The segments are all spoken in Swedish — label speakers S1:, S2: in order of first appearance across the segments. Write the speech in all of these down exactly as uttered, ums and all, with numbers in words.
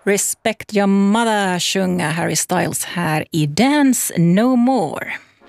S1: Respect your mother sjunger Harry Styles här i Dance No More.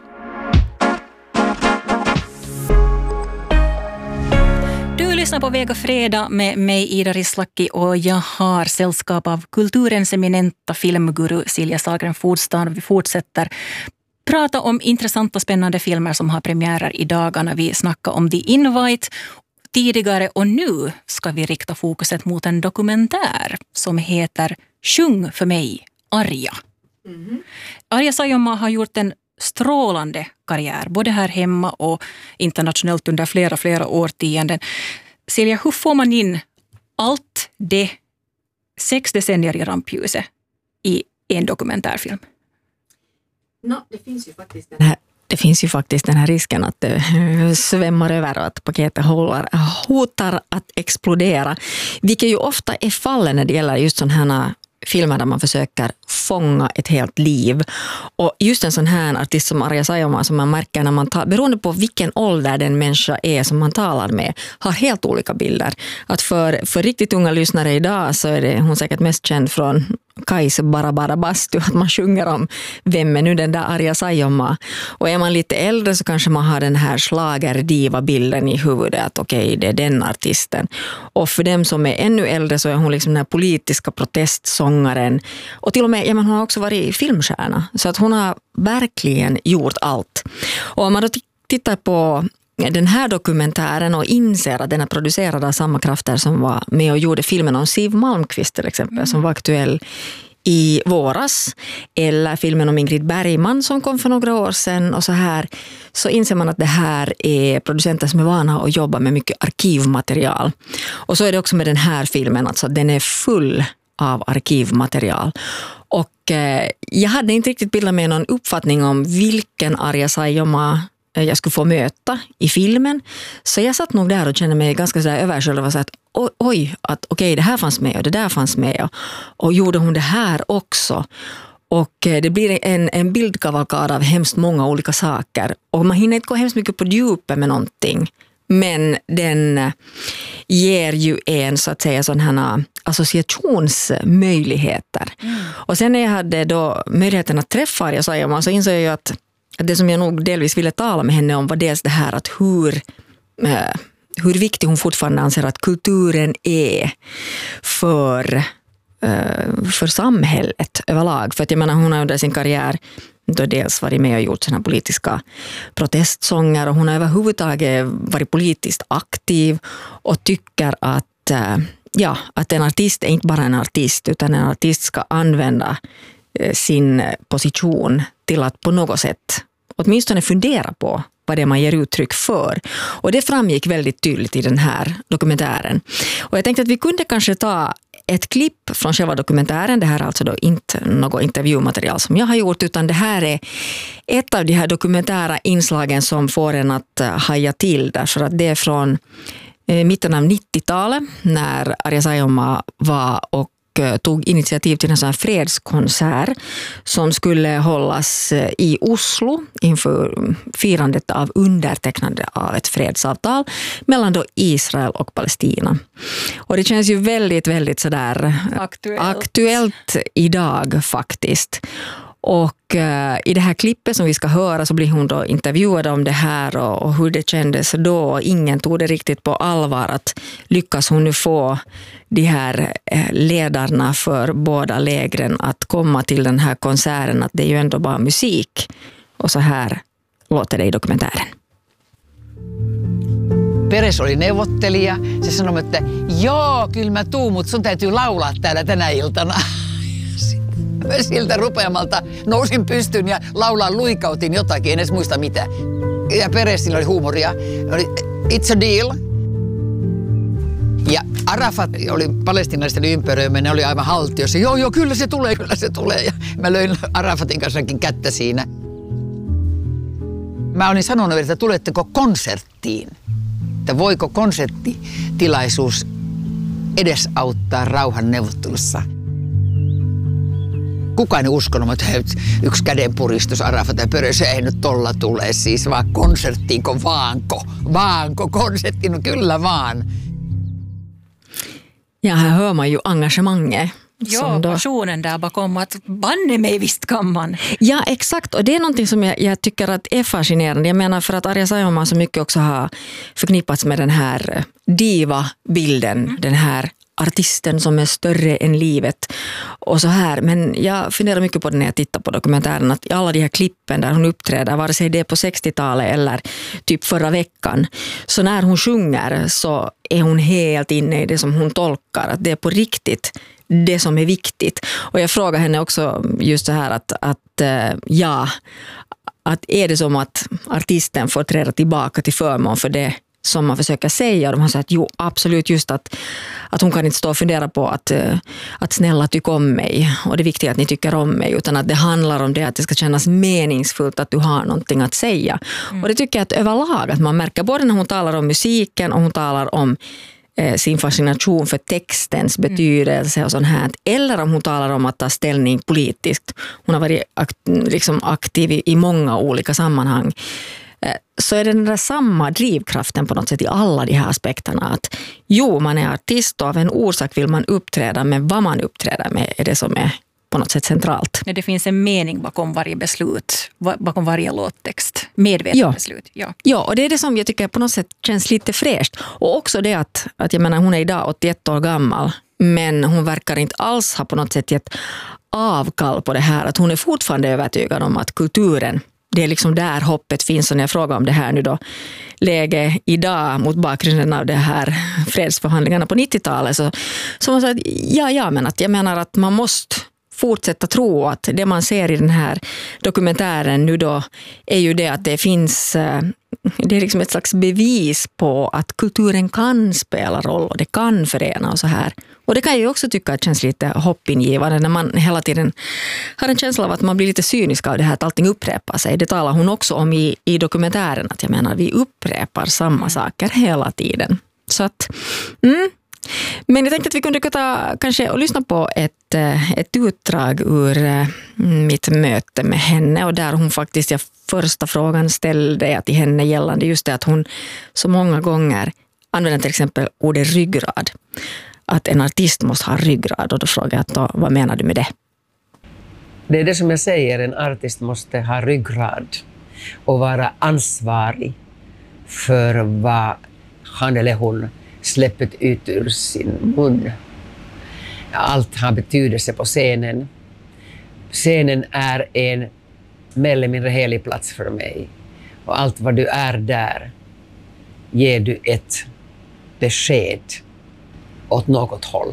S1: Du lyssnar på Vega Fredag med mig Ida Rislaki och jag har sällskap av kulturens eminenta filmguru Silja Sahlgren Fordstad. Vi fortsätter prata om intressanta och spännande filmer som har premiärer i dagarna. Vi snackar om The Invite tidigare och nu ska vi rikta fokuset mot en dokumentär som heter Sjung för mig, Arja. Mm-hmm. Arja Saijonmaa har gjort en strålande karriär både här hemma och internationellt under flera, flera årtionden. Silja, hur får man in allt det sex decennier i rampljuset i en dokumentärfilm?
S2: No, det finns ju faktiskt den här, det finns ju faktiskt den här risken att det svämmar över och att paketet håller, hotar att explodera. Vilket ju ofta är fallet när det gäller just sådana här filmer där man försöker fånga ett helt liv. Och just en sån här artist som Arja Saijonmaa som man märker när man tar, beroende på vilken ålder den människa är som man talar med, har helt olika bilder. Att för, för riktigt unga lyssnare idag så är det hon säkert mest känd från Kajs Bara Bara Bastu, att man sjunger om vem är nu den där Arja Saijonmaa. Och är man lite äldre så kanske man har den här schlagerdiva-bilden i huvudet att okej, okay, det är den artisten. Och för dem som är ännu äldre så är hon liksom den här politiska protestsångaren. Och till och med, ja, men hon har också varit filmstjärna. Så att hon har verkligen gjort allt. Och om man då t- tittar på den här dokumentären och inser att den är producerad av samma krafter som var med och gjorde filmen om Siw Malmkvist till exempel, mm. som var aktuell i våras, eller filmen om Ingrid Bergman som kom för några år sedan och så här, så inser man att det här är producenter som är vana att jobba med mycket arkivmaterial. Och så är det också med den här filmen, alltså den är full av arkivmaterial. Och eh, jag hade inte riktigt bildat med någon uppfattning om vilken Arja Saijonmaa jag skulle få möta i filmen. Så jag satt nog där och kände mig ganska sådär översköljd och sa att oj, oj att okej, okay, det här fanns med och det där fanns med och, och gjorde hon det här också. Och det blir en, en bildkavalkad av hemskt många olika saker. Och man hinner inte gå hemskt mycket på djupet med någonting. Men den ger ju en så att säga sån här associationsmöjligheter. Mm. Och sen när jag hade då möjligheten att träffa Arja Saijonmaa så insåg jag ju att det som jag nog delvis ville tala med henne om var dels det här att hur, eh, hur viktig hon fortfarande anser att kulturen är för, eh, för samhället överlag. För att jag menar, hon har under sin karriär då dels varit med och gjort sina politiska protestsånger och hon har överhuvudtaget varit politiskt aktiv och tycker att, eh, ja, att en artist är inte bara en artist utan en artist ska använda sin position till att på något sätt åtminstone fundera på vad det är man ger uttryck för. Och det framgick väldigt tydligt i den här dokumentären. Och jag tänkte att vi kunde kanske ta ett klipp från själva dokumentären. Det här är alltså då inte något intervjumaterial som jag har gjort, utan det här är ett av de här dokumentära inslagen som får en att haja till. Därför att det är från mitten av nittiotalet när Arja Saijonmaa var och tog initiativ till en sån här fredskonsert som skulle hållas i Oslo inför firandet av undertecknande av ett fredsavtal mellan då Israel och Palestina. Och det känns ju väldigt, väldigt sådär aktuellt, aktuellt idag faktiskt. Och uh, i det här klippet som vi ska höra så blir hon då intervjuad om det här och, och hur det kändes då. Ingen tog det riktigt på allvar att lyckas hon nu få de här uh, ledarna för båda lägren att komma till den här konserten, att det är ju ändå bara musik. Och så här låter det i dokumentären.
S3: Peres oli neuvottelija. Se sanoi, että joo, kyllä mä tuun, mutta sun täytyy laulaa täällä tänä iltana. Siltä rupeamalta nousin pystyyn ja laulaan luikautin jotakin, en edes muista mitä. Ja Peresillä oli huumoria. Oli, it's a deal. Ja Arafat oli palestiinalaisten ympäröimä, ne oli aivan haltiossa. Joo, joo, kyllä se tulee, kyllä se tulee. Ja mä löin Arafatin kanssakin kättä siinä. Mä olin sanonut, että tuletteko konserttiin? Että voiko konserttitilaisuus edesauttaa rauhan neuvottelussa? Kukaan ei uskonut, että yksi kädenpuristus Arafat ja Pörö, se ei nyt tolla tule siis, vaan konserttiinko vaanko, vaanko konserttiin, no kyllä vaan.
S2: Ja här hör man ju engagemanget
S1: Ja,
S2: då...
S1: passionen där bakom att banne mig visst kan man.
S2: Ja, exakt. Och det är någonting som jag, jag tycker att är fascinerande. Jag menar för att Arja Saijonmaa så mycket också har förknippats med den här diva-bilden, mm. den här artisten som är större än livet och så här. Men jag funderar mycket på det när jag tittar på dokumentären att i alla de här klippen där hon uppträder, vare sig det är på sextiotalet eller typ förra veckan, så när hon sjunger så är hon helt inne i det som hon tolkar, att det är på riktigt det som är viktigt. Och jag frågar henne också just så här att, att ja, att är det som att artisten får träda tillbaka till förmån för det som man försöker säga. Och de har sagt att jo, absolut just att, att hon kan inte stå och fundera på att, att snälla tycka om mig. Och det är viktigt att ni tycker om mig. Utan att det handlar om det att det ska kännas meningsfullt att du har någonting att säga. Mm. Och det tycker jag att överlag att man märker både när hon talar om musiken och hon talar om eh, sin fascination för textens betydelse och sånt här. Eller om hon talar om att ta ställning politiskt. Hon har varit akt- liksom aktiv i, i många olika sammanhang. Så är det den där samma drivkraften på något sätt i alla de här aspekterna att jo, man är artist och av en orsak vill man uppträda, men vad man uppträder med är det som är på något sätt centralt.
S1: Det finns en mening bakom varje beslut, bakom varje låttext, medvetet ja. beslut. Ja.
S2: ja, och det är det som jag tycker på något sätt känns lite fräscht. Och också det att, att jag menar, hon är idag åttioett år gammal, men hon verkar inte alls ha på något sätt gett avkall på det här, att hon är fortfarande övertygad om att kulturen, det är liksom där hoppet finns. Och när jag frågar om det här nu då, läge idag mot bakgrunden av det här fredsförhandlingarna på nittiotalet, så, så man sa att ja, ja, men att jag menar att man måste fortsätta tro att det man ser i den här dokumentären nu då är ju det att det finns, det är liksom ett slags bevis på att kulturen kan spela roll och det kan förena och så här. Och det kan jag ju också tycka att känns lite hoppingivande när man hela tiden har en känsla av att man blir lite cynisk av det här, att allting upprepar sig. Det talar hon också om i, i dokumentären, att jag menar vi upprepar samma saker hela tiden. Så att, mm. Men jag tänkte att vi kunde ta kanske och lyssna på ett, ett utdrag ur mitt möte med henne, och där hon faktiskt, jag första frågan ställde jag till henne gällande just det att hon så många gånger använder till exempel ordet ryggrad. Att en artist måste ha ryggrad, och då frågar jag då, vad menar du med det?
S4: Det är det som jag säger, en artist måste ha ryggrad och vara ansvarig för vad han eller hon släppet ut ur sin mun. Allt har betydelse på scenen. Scenen är en mer eller mindre helig plats för mig. Och allt vad du är där ger du ett besked åt något håll.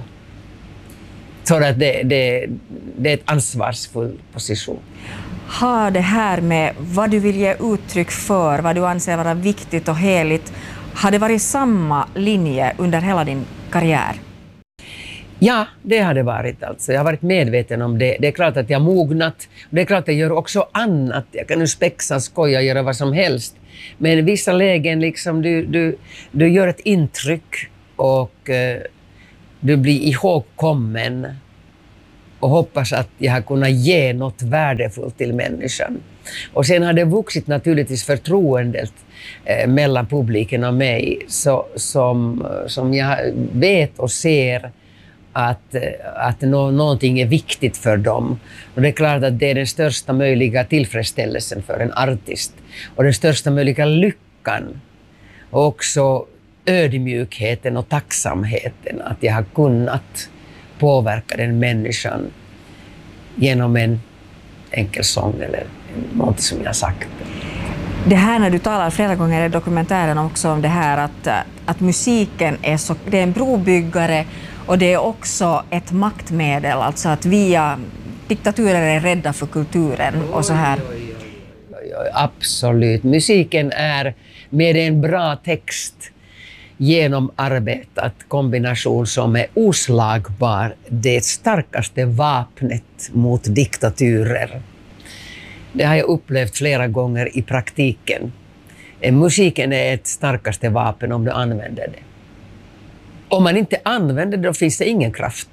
S4: Så att det, det, det är ett ansvarsfull position.
S2: Har det här med vad du vill ge uttryck för, vad du anser vara viktigt och heligt, har det varit samma linje under hela din karriär?
S4: Ja, det har det varit. Alltså. Jag har varit medveten om det. Det är klart att jag har mognat. Det är klart att jag gör också annat. Jag kan nu spexa, skoja, göra vad som helst. Men i vissa lägen liksom du, du, du gör ett intryck och eh, du blir ihågkommen och hoppas att jag har kunnat ge något värdefullt till människan. Och sen har det vuxit naturligtvis förtroendet eh, mellan publiken och mig, så, som, som jag vet och ser att, att nå, någonting är viktigt för dem. Och det är klart att det är den största möjliga tillfredsställelsen för en artist och den största möjliga lyckan. Och också ödmjukheten och tacksamheten att jag har kunnat påverka den människan genom en enkel sång eller något som jag har sagt.
S2: Det här när du talar flera gånger i dokumentären också om det här att, att musiken är, så, det är en brobyggare och det är också ett maktmedel, alltså att via diktaturer är rädda för kulturen och så här.
S4: Oj, oj, oj, oj, absolut. Musiken är med en bra text genomarbetat kombination som är oslagbar, det starkaste vapnet mot diktaturer. Det har jag upplevt flera gånger i praktiken. Musiken är ett starkaste vapen om du använder det. Om man inte använder det, då finns det ingen kraft.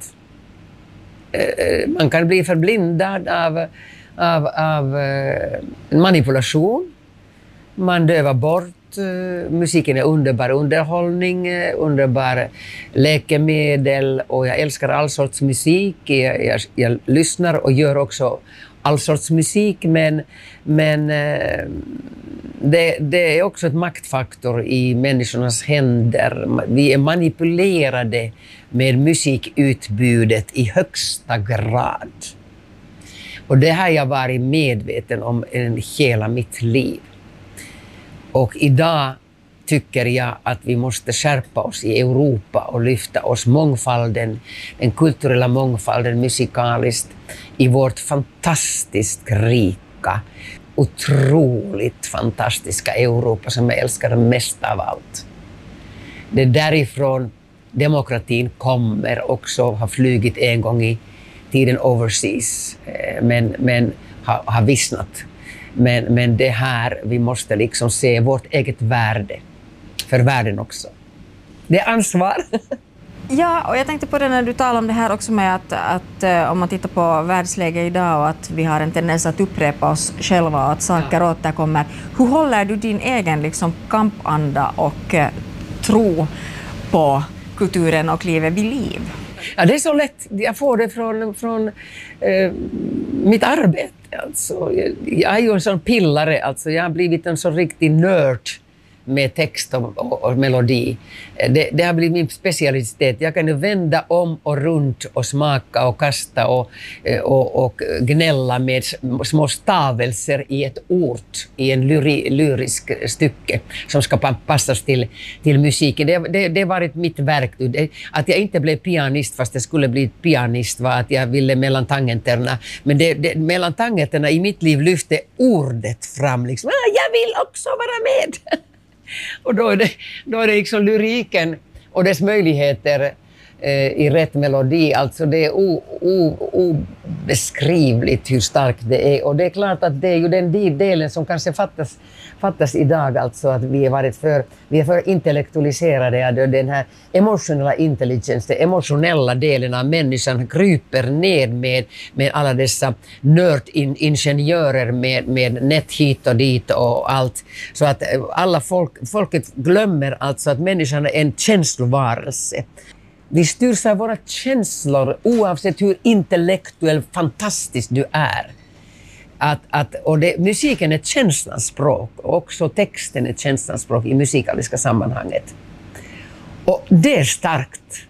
S4: Man kan bli förblindad av, av, av manipulation. Man dövar bort Musiken är underbar underhållning, underbar läkemedel och jag älskar all sorts musik. Jag, jag, jag lyssnar och gör också all sorts musik, men, men det, det är också ett maktfaktor i människornas händer. Vi är manipulerade med musikutbudet i högsta grad. Och det har jag varit medveten om en hela mitt liv. Och idag tycker jag att vi måste skärpa oss i Europa och lyfta oss mångfalden, den kulturella mångfalden musikaliskt i vårt fantastiskt rika, otroligt fantastiska Europa som jag älskar mest av allt. Det är därifrån demokratin kommer, också har flugit en gång i tiden overseas, men, men har, har vissnat. Men, men det här, vi måste liksom se vårt eget värde för världen också. Det är ansvar.
S2: Ja, och jag tänkte på det när du talade om det här också med att, att om man tittar på världsläget idag och att vi har en tendens att upprepa oss själva och att saker ja. återkommer. Hur håller du din egen liksom kampanda och eh, tro på kulturen och livet vid liv?
S4: Ja, det är så lätt. Jag får det från, från eh, mitt arbete. Alltså, jag, jag är ju en sån pillare. Alltså, jag har blivit en så riktig nörd med text och, och, och melodi. Det, det har blivit min specialitet. Jag kan ju vända om och runt och smaka och kasta och, och, och gnälla med små stavelser i ett ord, i en lyri, lyrisk stycke som ska passas till, till musiken. Det, det, det har varit mitt verk. Att jag inte blev pianist fast jag skulle bli pianist var att jag ville mellan tangenterna. Men det, det, mellan tangenterna i mitt liv lyfte ordet fram. Liksom, ah, jag vill också vara med! Och då är det, då är det liksom lyriken och dess möjligheter eh, i rätt melodi. Alltså det är o, o, obeskrivligt hur starkt det är. Och det är klart att det är ju den delen som kanske fattas, fattas idag. Alltså att vi är, varit för, vi är för intellektualiserade. Den här emotionella intelligens, den emotionella delen av människan kryper ned med, med alla dessa nördingenjörer med, med nät hit och dit och allt. Så att alla folk, folket glömmer alltså att människan är en känslovarelse. Vi styrs av våra känslor oavsett hur intellektuell fantastisk du är. Att, att, och det, musiken är ett känslans språk och också texten är ett känslans språk i musikaliska sammanhanget. Och det är starkt.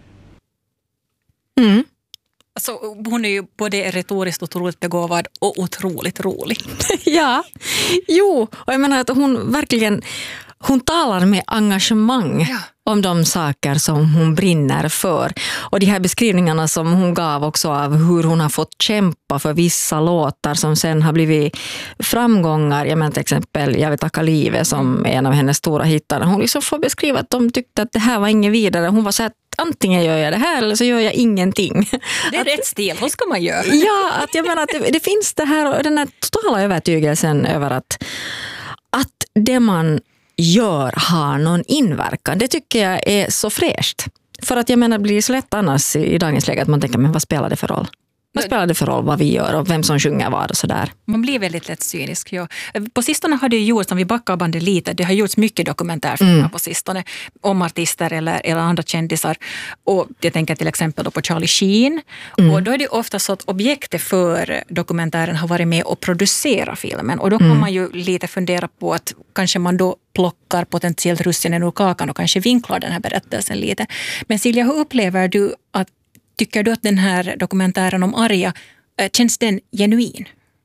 S1: Mm. Alltså, hon är ju både retoriskt otroligt begåvad och otroligt rolig.
S2: Ja, jo, och jag menar att hon verkligen hon talar med engagemang ja. om de saker som hon brinner för. Och de här beskrivningarna som hon gav också av hur hon har fått kämpa för vissa låtar som sen har blivit framgångar. Jag menar till exempel Jag vill tacka livet som är en av hennes stora hittar. Hon liksom får beskriva att de tyckte att det här var inget vidare. Hon var så här, antingen gör jag det här eller så gör jag ingenting.
S1: Det är att, rätt stil, vad ska man göra?
S2: Ja, att jag menar att det, det finns det här och den här totala övertygelsen över att, att det man gör har någon inverkan. Det tycker jag är så fräscht. För att jag menar, det blir så lätt annars i dagens läge att man tänker, men vad spelar det för roll? Vad spelar det för roll vad vi gör och vem som sjunger vad och sådär?
S1: Man blir väldigt lätt cynisk. Ja. På sistone har det gjorts, om vi backar bandet lite, det har gjorts mycket dokumentärfilmer mm. på sistone om artister eller, eller andra kändisar. Och jag tänker till exempel då på Charlie Sheen. Mm. Och då är det ofta så att objektet för dokumentären har varit med och producera filmen. Och då kan mm. man ju lite fundera på att kanske man då plockar potentiellt russinen ur kakan och kanske vinklar den här berättelsen lite. Men Silja, hur upplever du att Tycker du att den här dokumentären om Arja, känns den genuin?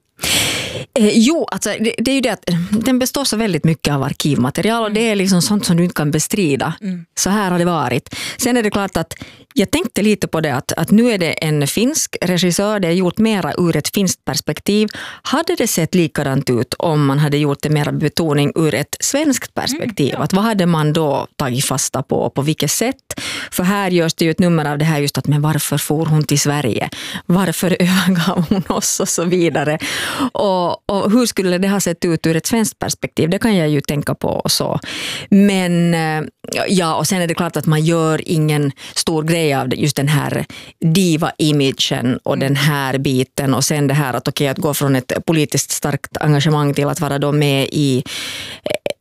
S2: Eh, jo, alltså, det, det är ju det att den består så väldigt mycket av arkivmaterial och det är liksom sånt som du inte kan bestrida. Mm. Så här har det varit. Sen är det klart att jag tänkte lite på det att, att nu är det en finsk regissör, det är gjort mera ur ett finskt perspektiv. Hade det sett likadant ut om man hade gjort det mera betoning ur ett svenskt perspektiv? Mm, ja. Att vad hade man då tagit fasta på? På vilket sätt? För här görs det ju ett nummer av det här just att men varför for hon till Sverige? Varför övergav hon oss och så vidare? Och, och hur skulle det ha sett ut ur ett svenskt perspektiv? Det kan jag ju tänka på och så. Men ja, och sen är det klart att man gör ingen stor grej av just den här diva-imagen och den här biten och sen det här att okej, att gå från ett politiskt starkt engagemang till att vara då med i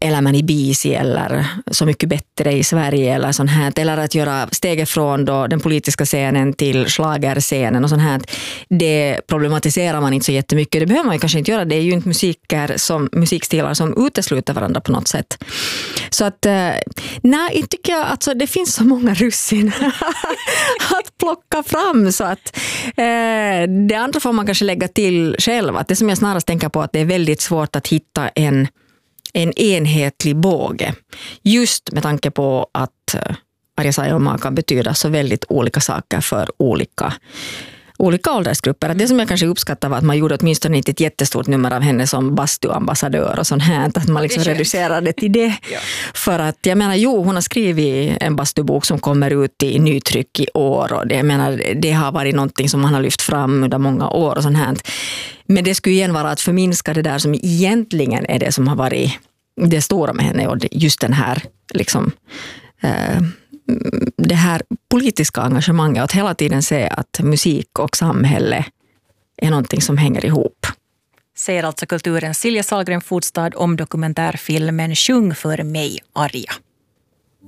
S2: eller man i Bisi eller Så mycket bättre i Sverige eller sånt här, eller att göra steget från då den politiska scenen till schlagerscenen och sånt här, det problematiserar man inte så jättemycket. Det behöver man ju kanske inte göra, det är ju inte musiker som, musikstilar som utesluter varandra på något sätt. Så att, nej, jag tycker att alltså, det finns så många russin att plocka fram, så att eh, det andra får man kanske lägga till själv, att det som jag snarast tänker på, att det är väldigt svårt att hitta en, en enhetlig båge, just med tanke på att eh, Arja Saijonmaa kan betyda så väldigt olika saker för olika olika åldersgrupper. Det som jag kanske uppskattar var att man gjorde åtminstone inte ett jättestort nummer av henne som bastuambassadör och sånt här, att man liksom reducerade till det. Ja. För att jag menar, jo, hon har skrivit en bastubok som kommer ut i nytryck i år, och det, jag menar, det har varit någonting som man har lyft fram under många år och sånt här. Men det skulle igen vara att förminska det där som egentligen är det som har varit det stora med henne, och just den här liksom eh, det här politiska engagemanget, att hela tiden se att musik och samhälle är någonting som hänger ihop.
S1: Säger alltså kulturens Silja Sahlgren Fotstad om dokumentärfilmen Sjung för mig, Arja.